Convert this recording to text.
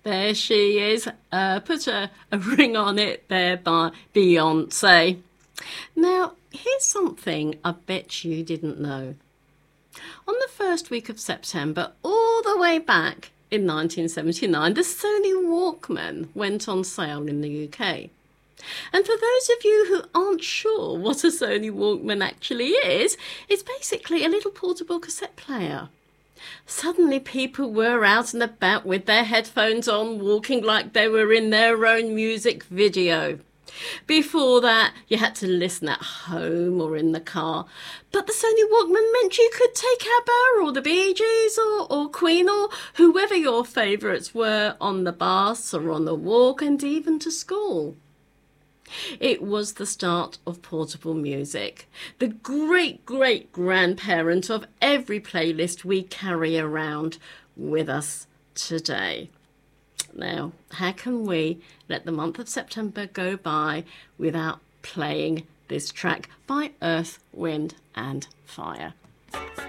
There she is. Put a ring on it there by Beyonce. Now, here's something I bet you didn't know. On the first week of September, all the way back in 1979, the Sony Walkman went on sale in the UK. And for those of you who aren't sure what a Sony Walkman actually is, it's basically a little portable cassette player. Suddenly people were out and about with their headphones on, walking like they were in their own music video. Before that, you had to listen at home or in the car. But the Sony Walkman meant you could take ABBA or the Bee Gees or Queen or whoever your favourites were on the bus or on the walk and even to school. It was the start of portable music, the great-great-grandparent of every playlist we carry around with us today. Now, how can we let the month of September go by without playing this track by Earth, Wind and Fire?